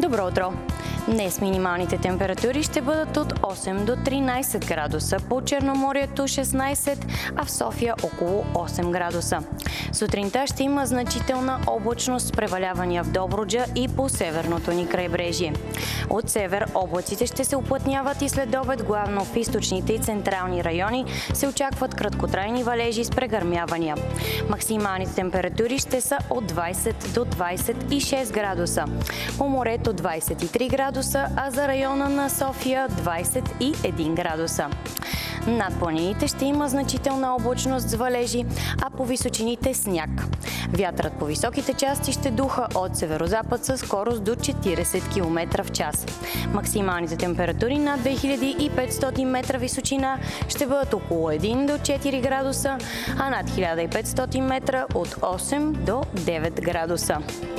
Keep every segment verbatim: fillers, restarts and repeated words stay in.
Добро утро! Днес минималните температури ще бъдат от осем до тринайсет градуса, по Черноморието шестнайсет, а в София около осем градуса. Сутринта ще има значителна облачност с превалявания в Добруджа и по северното ни крайбрежие. От север облаците ще се уплътняват и след обед главно в източните и централни райони се очакват краткотрайни валежи с прегърмявания. Максималните температури ще са от двайсет до двайсет и шест градуса. По морето двайсет и три градуса, а за района на София двайсет и един градуса. Над планините ще има значителна облачност с валежи, а по височините сняг. Вятърът по високите части ще духа от северозапад със скорост до четирийсет километра в час. Максималните температури над две хиляди и петстотин метра височина ще бъдат около един до четири градуса, а над хиляда и петстотин метра от осем до девет градуса.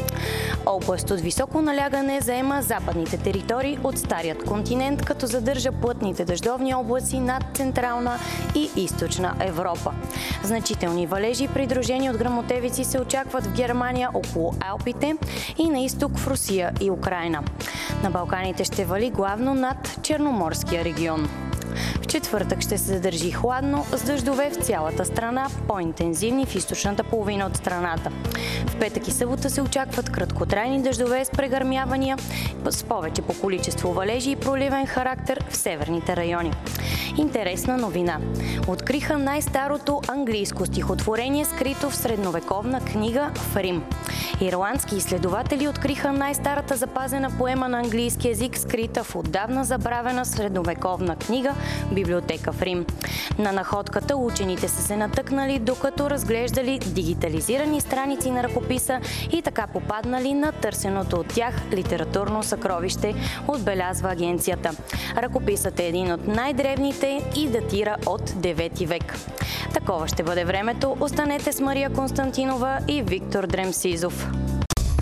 Област от високо налягане заема западните територии от Старият континент, като задържа плътните дъждовни облаци над Централна и Източна Европа. Значителни валежи, придружени от гръмотевици, се очакват в Германия около Алпите и на изток в Русия и Украйна. На Балканите ще вали главно над Черноморския регион. В четвъртък ще се задържи хладно с дъждове в цялата страна, по-интензивни в източната половина от страната. В петък и събота се очакват краткотрайни дъждове с прегърмявания, с повече по количество валежи и проливен характер в северните райони. Интересна новина. Откриха най-старото английско стихотворение, скрито в средновековна книга в Рим. Ирландски изследователи откриха най-старата запазена поема на английски език, скрита в отдавна забравена средновековна книга в библиотека в Рим. На находката учените са се натъкнали, докато разглеждали дигитализирани страници на ръкописа и така попаднали на търсеното от тях литературно съкровище, отбелязва агенцията. Ръкописът е един от най-древните и датира от девети век. Такова ще бъде времето. Останете с Мария Константинова и Виктор Дремсизов.